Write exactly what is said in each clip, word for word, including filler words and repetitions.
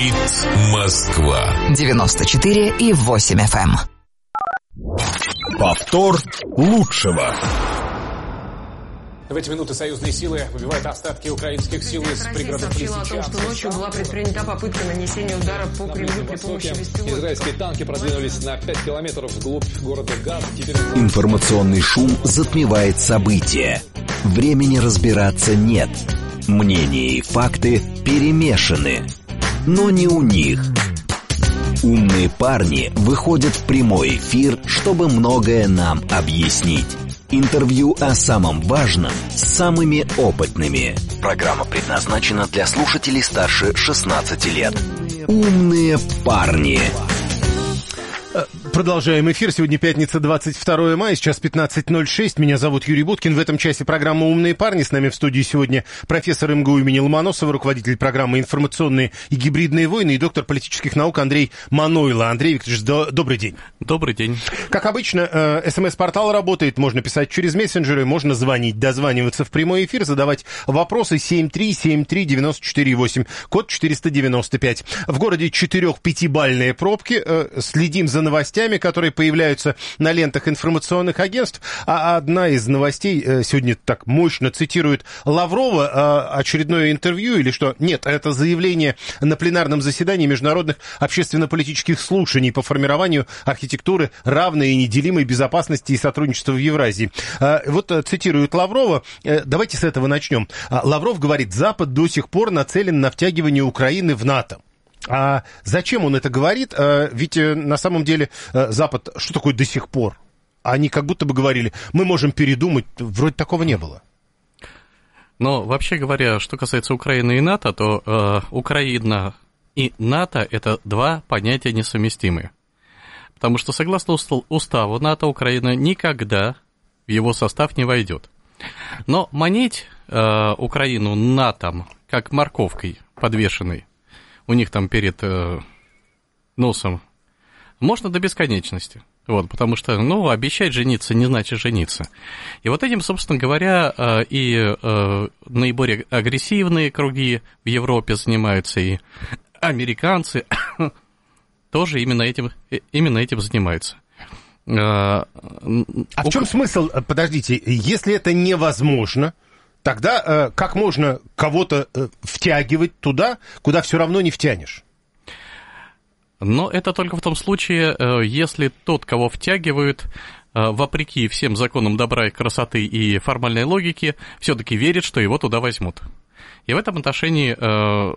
Говорит Москва. девяносто четыре и восемь эф эм. Повтор лучшего. В эти минуты союзные силы выбивают остатки украинских сил из пригородных Россия сообщила о том, что ночью была предпринята попытка нанесения удара по Кремлю при помощи беспилотников. Израильские танки продвинулись на пять километров вглубь города Газ. Теперь... Информационный шум затмевает события. Времени разбираться нет. Мнения и факты перемешаны. Но не у них. Умные парни выходят в прямой эфир, чтобы многое нам объяснить. Интервью о самом важном с самыми опытными. Программа предназначена для слушателей старше шестнадцати лет. Умные парни. Продолжаем эфир. Сегодня пятница, двадцать второе мая, сейчас пятнадцать ноль шесть. Меня зовут Юрий Буткин. В этом часе программа «Умные парни». С нами в студии сегодня профессор эм гэ у имени Ломоносова, руководитель программы «Информационные и гибридные войны» и доктор политических наук Андрей Манойло. Андрей Викторович, до... добрый день. Добрый день. Как обычно, э, смс-портал работает. Можно писать через мессенджеры, можно звонить, дозваниваться в прямой эфир, задавать вопросы. Семь три семь три девять четыре восемь, код четыреста девяносто пять. В городе четырех-пятибалльные пробки. Э, следим за новостями, которые появляются на лентах информационных агентств. А одна из новостей сегодня так мощно цитирует Лаврова, очередное интервью или что? Нет, это заявление на пленарном заседании международных общественно-политических слушаний по формированию архитектуры равной и неделимой безопасности и сотрудничества в Евразии. Вот цитирует Лаврова. Давайте с этого начнем. Лавров говорит, Запад до сих пор нацелен на втягивание Украины в НАТО. А зачем он это говорит? Ведь на самом деле Запад, что такое до сих пор? Они как будто бы говорили, мы можем передумать, вроде такого не было. Но вообще говоря, что касается Украины и НАТО, то э, Украина и НАТО – это два понятия несовместимые. Потому что согласно уставу НАТО, Украина никогда в его состав не войдет. Но манить э, Украину НАТО как морковкой подвешенной, у них там перед э, носом, можно до бесконечности. Вот, потому что, ну, обещать жениться не значит жениться. И вот этим, собственно говоря, э, и э, наиболее агрессивные круги в Европе занимаются, и американцы тоже именно этим, именно этим занимаются. А в чем смысл, подождите, если это невозможно, тогда э, как можно кого-то э, втягивать туда, куда все равно не втянешь? Но это только в том случае, э, если тот, кого втягивают, э, вопреки всем законам добра и красоты и формальной логики, все-таки верит, что его туда возьмут. И в этом отношении, э,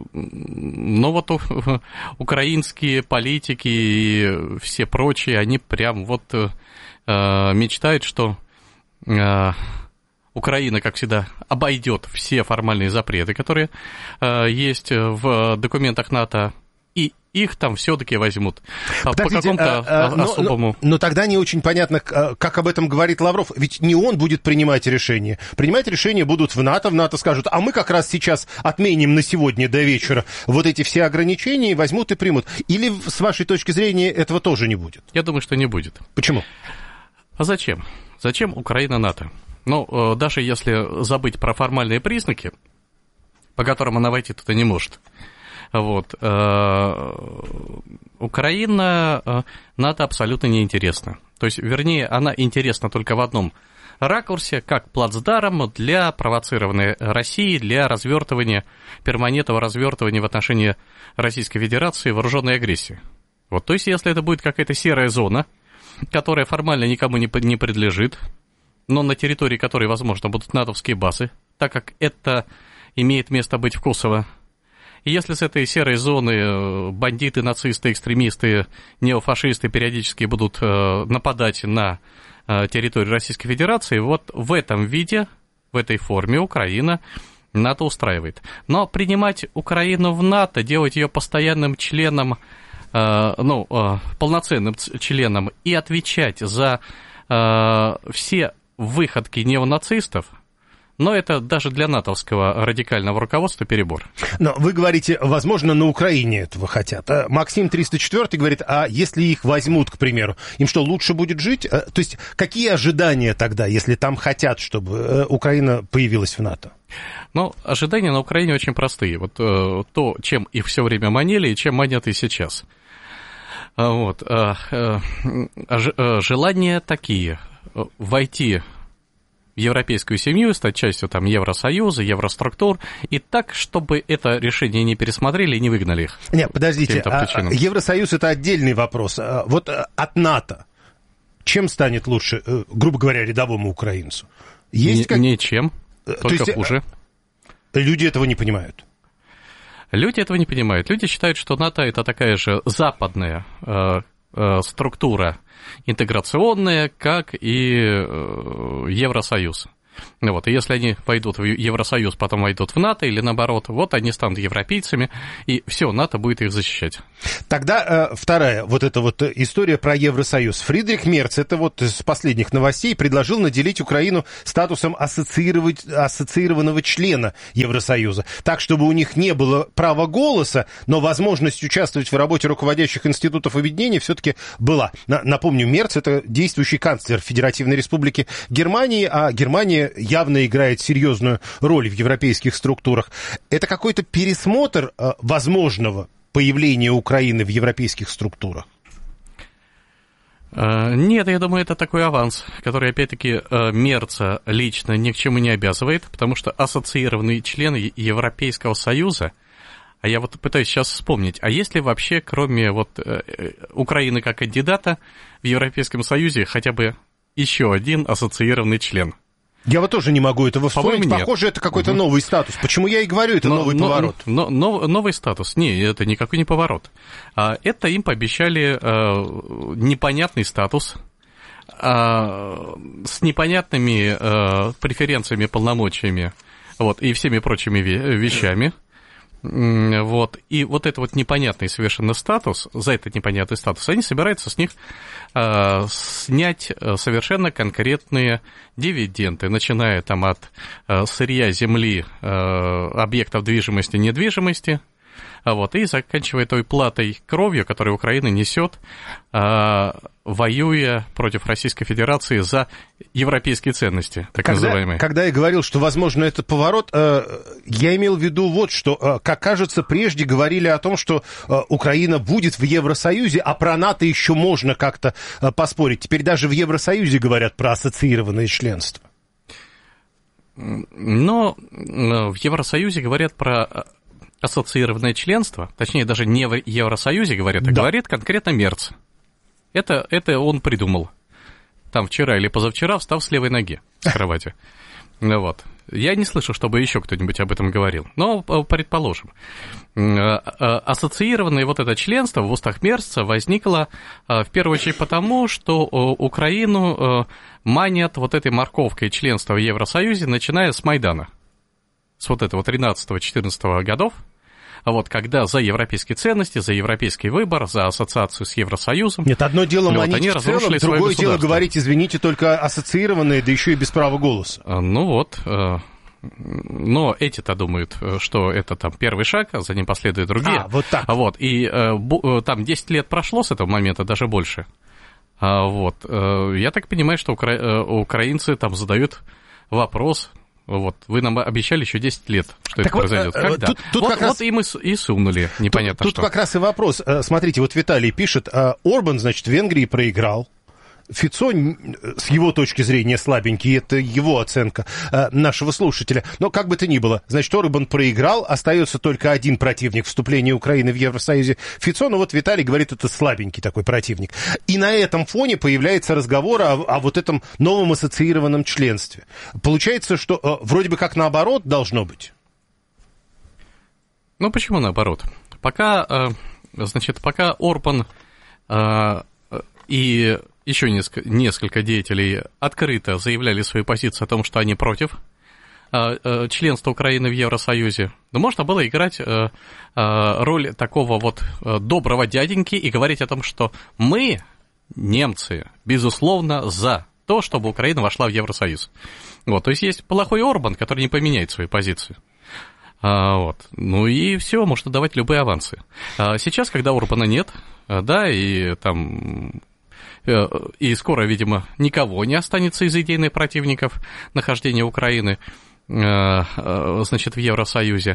ну вот у, украинские политики и все прочие, они прям вот э, мечтают, что... Э, Украина, как всегда, обойдет все формальные запреты, которые э, есть в документах НАТО, и их там все-таки возьмут. Подождите, по какому-то а, а, особому... Но, но тогда не очень понятно, как об этом говорит Лавров. Ведь не он будет принимать решения. Принимать решения будут в НАТО. В НАТО скажут, а мы как раз сейчас отменим на сегодня до вечера вот эти все ограничения, возьмут и примут. Или, с вашей точки зрения, этого тоже не будет? Я думаю, что не будет. Почему? А зачем? Зачем Украина НАТО? Ну, даже если забыть про формальные признаки, по которым она войти туда не может, вот, Украина НАТО абсолютно неинтересна. То есть, вернее, она интересна только в одном ракурсе, как плацдарм для провоцирования России, для развертывания, перманентного развертывания в отношении Российской Федерации вооруженной агрессии. Вот, то есть, если это будет какая-то серая зона, которая формально никому не принадлежит, но на территории которой, возможно, будут натовские базы, так как это имеет место быть в Косово. И если с этой серой зоны бандиты, нацисты, экстремисты, неофашисты периодически будут нападать на территорию Российской Федерации, вот в этом виде, в этой форме Украина НАТО устраивает. Но принимать Украину в НАТО, делать ее постоянным членом, ну, полноценным членом и отвечать за все выходки неонацистов, но это даже для натовского радикального руководства перебор. Но вы говорите, возможно, на Украине этого хотят. Максим триста четыре говорит, а если их возьмут, к примеру, им что, лучше будет жить? То есть какие ожидания тогда, если там хотят, чтобы Украина появилась в НАТО? Ну, ожидания на Украине очень простые. Вот э, то, чем их все время манили, и чем манят и сейчас. Вот. Э, э, э, желания такие. Войти в европейскую семью, стать частью там Евросоюза, Евроструктур, и так, чтобы это решение не пересмотрели и не выгнали их. Нет, подождите, а, Евросоюз — это отдельный вопрос. Вот от НАТО чем станет лучше, грубо говоря, рядовому украинцу? Есть как... Ничем, только есть, хуже. Люди этого не понимают. Люди этого не понимают. Люди считают, что НАТО — это такая же западная э, э, структура, интеграционная, как и э, Евросоюз. Вот, и если они войдут в Евросоюз, потом войдут в НАТО или наоборот, вот они станут европейцами, и все, НАТО будет их защищать. Тогда э, вторая вот эта вот история про Евросоюз. Фридрих Мерц, это вот из последних новостей, предложил наделить Украину статусом ассоциированного члена Евросоюза, так, чтобы у них не было права голоса, но возможность участвовать в работе руководящих институтов объединения все-таки была. Напомню, Мерц — это действующий канцлер Федеративной Республики Германии, а Германия явно играет серьезную роль в европейских структурах. Это какой-то пересмотр э, возможного появления Украины в европейских структурах? Нет, я думаю, это такой аванс, который, опять-таки, Мерца лично ни к чему не обязывает, потому что ассоциированный член Европейского Союза, а я вот пытаюсь сейчас вспомнить, а есть ли вообще, кроме вот Украины как кандидата, в Европейском Союзе хотя бы еще один ассоциированный член? Я вот тоже не могу этого вспомнить. Похоже, это какой-то угу. новый статус. Почему я и говорю, это но, новый но, поворот. Но, но, новый статус. Не, это никакой не поворот. Это им пообещали э, непонятный статус э, с непонятными э, преференциями, полномочиями вот, и всеми прочими вещами. Вот. И вот этот вот непонятный совершенно статус, за этот непонятный статус, они собираются с них э, снять совершенно конкретные дивиденды, начиная там от э, сырья, земли, э, объектов движимости, недвижимости, вот, и заканчивая той платой кровью, которую Украина несет, э, воюя против Российской Федерации за европейские ценности, так когда, называемые. Когда я говорил, что, возможно, это поворот, э, я имел в виду вот что. Э, как кажется, прежде говорили о том, что э, Украина будет в Евросоюзе, а про НАТО еще можно как-то э, поспорить. Теперь даже в Евросоюзе говорят про ассоциированное членство. Но в Евросоюзе говорят про ассоциированное членство, точнее, даже не в Евросоюзе говорят, а да. говорит конкретно Мерц. Это, это он придумал. Там вчера или позавчера, встав с левой ноги с кровати. Вот. Я не слышал, чтобы еще кто-нибудь об этом говорил. Но предположим. Ассоциированное вот это членство в устах Мерца возникло в первую очередь потому, что Украину манят вот этой морковкой членства в Евросоюзе, начиная с Майдана. С вот этого тринадцатого-четырнадцатого годов. Вот, когда за европейские ценности, за европейский выбор, за ассоциацию с Евросоюзом... Нет, одно дело манить в целом, другое дело говорить, извините, только ассоциированные, да еще и без права голоса. Ну вот, но эти-то думают, что это там первый шаг, а за ним последуют другие. А, вот так. Вот, и там десять лет прошло с этого момента, даже больше. Вот, я так понимаю, что укра... украинцы там задают вопрос... Вот, вы нам обещали еще десять лет, что так это вот, произойдет. Когда? Тут, тут вот, как раз... вот и мы и сунули, непонятно тут, что. Тут как раз и вопрос. Смотрите, вот Виталий пишет, Орбан, значит, в Венгрии проиграл. Фицо, с его точки зрения, слабенький, это его оценка э, нашего слушателя. Но как бы то ни было, значит, Орбан проиграл, остается только один противник вступления Украины в Евросоюзе — Фицо, но вот Виталий говорит, это слабенький такой противник. И на этом фоне появляется разговор о, о вот этом новом ассоциированном членстве. Получается, что э, вроде бы как наоборот должно быть. Ну, почему наоборот? Пока, э, значит, пока Орбан э, и... еще несколько, несколько деятелей открыто заявляли свою позицию о том, что они против э, э, членства Украины в Евросоюзе, но можно было играть э, э, роль такого вот э, доброго дяденьки и говорить о том, что мы, немцы, безусловно, за то, чтобы Украина вошла в Евросоюз. Вот, то есть есть плохой Орбан, который не поменяет свою позицию. А, вот. Ну и все, может отдавать любые авансы. А сейчас, когда Орбана нет, да, и там... И скоро, видимо, никого не останется из идейных противников нахождения Украины значит, в Евросоюзе,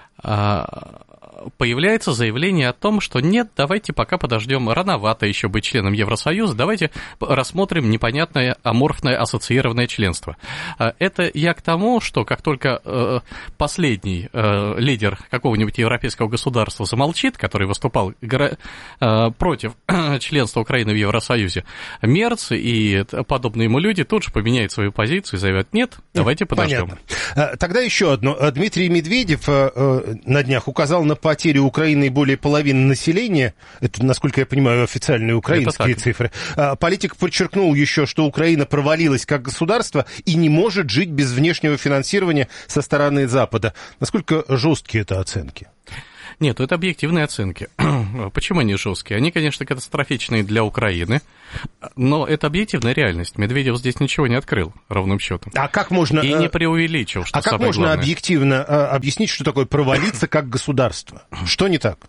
появляется заявление о том, что нет, давайте пока подождем, рановато еще быть членом Евросоюза, давайте рассмотрим непонятное аморфное ассоциированное членство. Это я к тому, что как только последний лидер какого-нибудь европейского государства замолчит, который выступал против членства Украины в Евросоюзе, Мерц и подобные ему люди тут же поменяют свою позицию и заявят, нет, давайте подождем. Понятно. Тогда еще одно. Дмитрий Медведев на днях указал на потери Украины более половины населения, это, насколько я понимаю, официальные украинские цифры. Политик подчеркнул еще, что Украина провалилась как государство и не может жить без внешнего финансирования со стороны Запада. Насколько жесткие это оценки? Нет, это объективные оценки. Почему они жесткие? Они, конечно, катастрофичные для Украины, но это объективная реальность. Медведев здесь ничего не открыл, ровным счетом. А как можно... И не преувеличил, что а как самое можно главное. объективно объяснить, что такое провалиться как государство? Что не так?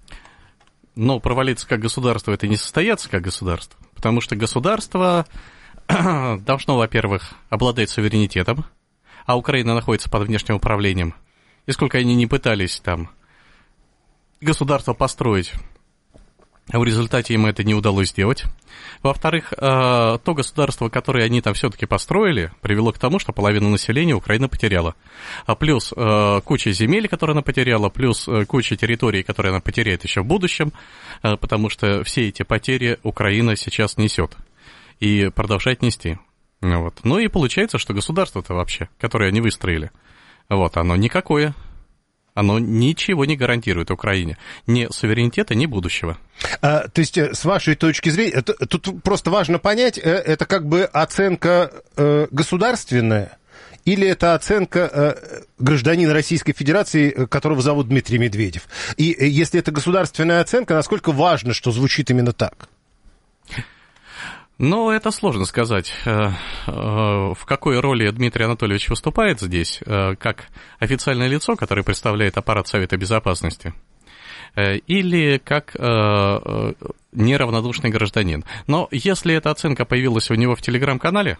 Но провалиться как государство – это не состояться как государство, потому что государство должно, во-первых, обладать суверенитетом, а Украина находится под внешним управлением. И сколько они не пытались там государство построить, в результате им это не удалось сделать. Во-вторых, то государство, которое они там все-таки построили, привело к тому, что половину населения Украина потеряла. Плюс куча земель, которые она потеряла, плюс куча территорий, которые она потеряет еще в будущем, потому что все эти потери Украина сейчас несет и продолжает нести. Вот. Ну и получается, что государство-то вообще, которое они выстроили, вот, оно никакое. Оно ничего не гарантирует Украине. Ни суверенитета, ни будущего. А, то есть, с вашей точки зрения, это, тут просто важно понять, это как бы оценка э, государственная, или это оценка э, гражданина Российской Федерации, которого зовут Дмитрий Медведев? И если это государственная оценка, насколько важно, что звучит именно так? Ну, это сложно сказать, в какой роли Дмитрий Анатольевич выступает здесь, как официальное лицо, которое представляет аппарат Совета Безопасности, или как неравнодушный гражданин. Но если эта оценка появилась у него в Телеграм-канале,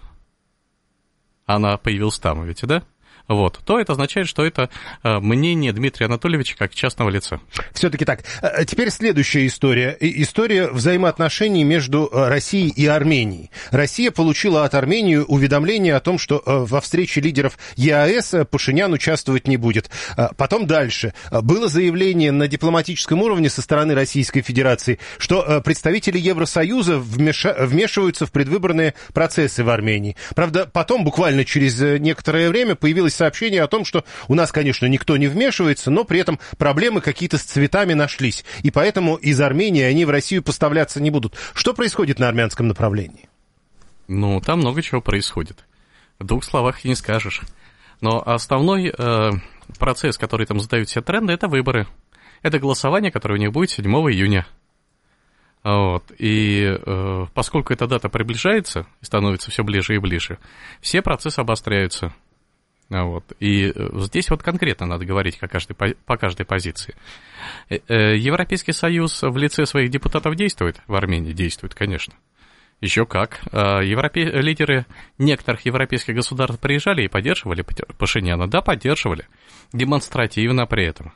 она появилась там, ведь, да? Вот, то это означает, что это мнение Дмитрия Анатольевича как частного лица. Все-таки так. Теперь следующая история. История взаимоотношений между Россией и Арменией. Россия получила от Армении уведомление о том, что во встрече лидеров ЕАЭС Пашинян участвовать не будет. Потом дальше. Было заявление на дипломатическом уровне со стороны Российской Федерации, что представители Евросоюза вмеша... вмешиваются в предвыборные процессы в Армении. Правда, потом, буквально через некоторое время, появилось сообщение о том, что у нас, конечно, никто не вмешивается, но при этом проблемы какие-то с цветами нашлись. И поэтому из Армении они в Россию поставляться не будут. Что происходит на армянском направлении? Ну, там много чего происходит. В двух словах и не скажешь. Но основной э, процесс, который там задают все тренды, это выборы. Это голосование, которое у них будет седьмого июня. Вот. И э, поскольку эта дата приближается и становится все ближе и ближе, все процессы обостряются. Вот. И здесь вот конкретно надо говорить по каждой, по каждой позиции. Европейский Союз в лице своих депутатов действует, в Армении действует, конечно. Еще как. Европе... Лидеры некоторых европейских государств приезжали и поддерживали Пашиняна. Да, поддерживали. Демонстративно при этом.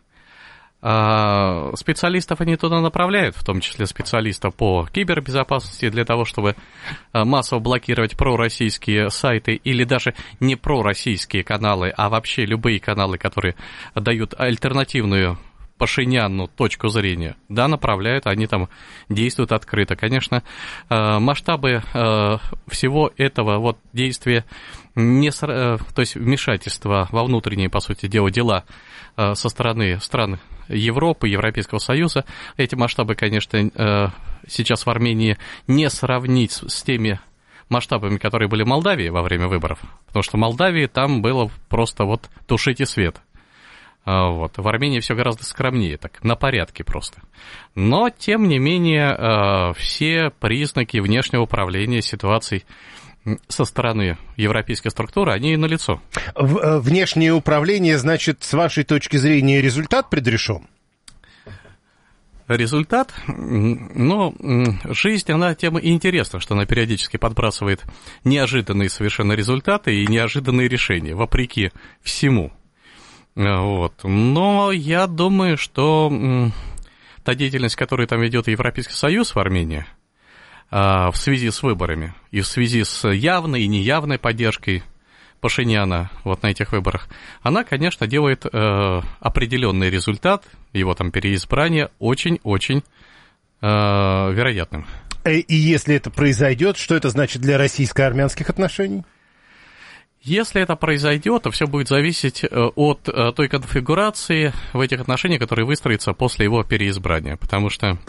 А специалистов они туда направляют, в том числе специалистов по кибербезопасности, для того, чтобы массово блокировать пророссийские сайты или даже не пророссийские каналы, а вообще любые каналы, которые дают альтернативную Пашиняну точку зрения. Да, направляют, они там действуют открыто. Конечно, масштабы всего этого вот действия, не, то есть вмешательства во внутренние, по сути дела, дела со стороны стран Европы, Европейского Союза, эти масштабы, конечно, сейчас в Армении не сравнить с теми масштабами, которые были в Молдавии во время выборов, потому что в Молдавии там было просто вот тушите свет. Вот. В Армении все гораздо скромнее, так, на порядке просто. Но, тем не менее, все признаки внешнего управления ситуацией со стороны европейской структуры, они налицо. Внешнее управление, значит, с вашей точки зрения, результат предрешен? результат, но жизнь, она тем и интересна, что она периодически подбрасывает неожиданные совершенно результаты и неожиданные решения, вопреки всему. Вот. Но я думаю, что та деятельность, которую там ведет Европейский Союз в Армении, в связи с выборами и в связи с явной и неявной поддержкой Пашиняна вот на этих выборах, она, конечно, делает э, определенный результат, его там переизбрание, очень-очень э, вероятным. И если это произойдет, что это значит для российско-армянских отношений? Если это произойдет, то все будет зависеть от той конфигурации в этих отношениях, которая выстроится после его переизбрания, потому что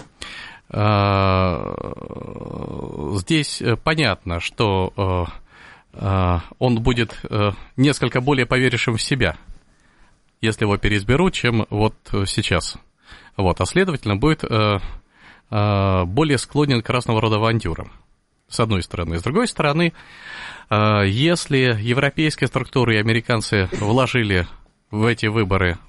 э, здесь понятно, что э, он будет несколько более поверившим в себя, если его переизберут, чем вот сейчас. Вот, а следовательно, будет более склонен к разного рода авантюрам, с одной стороны. С другой стороны, если европейские структуры и американцы вложили в эти выборы